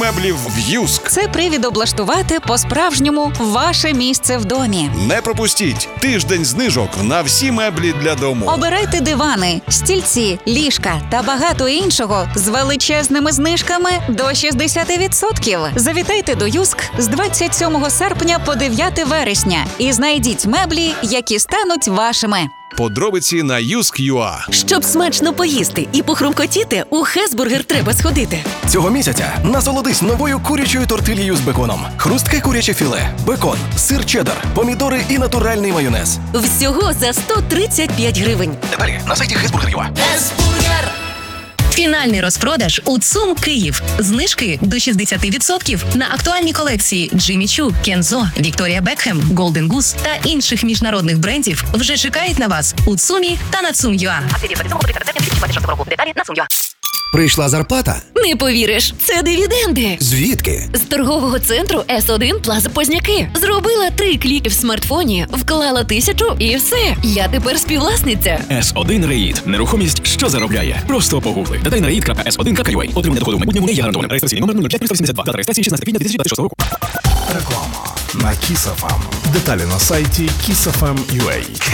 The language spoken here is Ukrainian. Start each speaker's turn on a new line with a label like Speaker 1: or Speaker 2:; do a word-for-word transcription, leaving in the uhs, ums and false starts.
Speaker 1: меблів в Юск.
Speaker 2: Це привід облаштувати по-справжньому ваше місце в домі.
Speaker 1: Не пропустіть тиждень знижок на всі меблі для дому.
Speaker 2: Обирайте дивани, стільці, ліжка та багато іншого з величезними знижками до шістдесят відсотків. Завітайте до Юск з двадцять сьомого серпня по дев'яте вересня і знайдіть меблі, які стануть вашими.
Speaker 1: Подробиці на юск точка ю а.
Speaker 3: Щоб смачно поїсти і похрумкотіти, у Хесбургер треба сходити.
Speaker 4: Цього місяця насолодись новою курячою тортильєю з беконом. Хрустке куряче філе, бекон, сир чеддер, помідори і натуральний майонез.
Speaker 3: Всього за сто тридцять п'ять гривень.
Speaker 4: Деталі на сайті хесбургер точка ю а.
Speaker 3: Хесбургер! Фінальний розпродаж у ЦУМ Київ. Знижки до шістдесят відсотків на актуальні колекції Джиммі Чу, Кензо, Вікторія Бекхем, Голден Гус та інших міжнародних брендів вже чекають на вас у ЦУМі та на цум точка ю а. Деталі на цум точка ю а.
Speaker 5: Прийшла зарплата?
Speaker 3: Не повіриш, це дивіденди.
Speaker 5: Звідки?
Speaker 3: З торгового центру Ес один Плаза Позняки. Зробила три кліки в смартфоні, вклала тисячу і все. Я тепер співвласниця.
Speaker 6: Ес один Реїд. Нерухомість, що заробляє. Просто погугли. Деталі на реїд крапка ес один крапка ю а. Отримання доходу в майбутньому не є гарантованим. Реєстраційний номер нуль п'ять триста вісімдесят два. Дата реєстрації шістнадцяте квітня дві тисячі двадцять шостого року.
Speaker 7: Реклама на Kiss еф ем. Деталі на сайті кіс еф ем крапка ю а.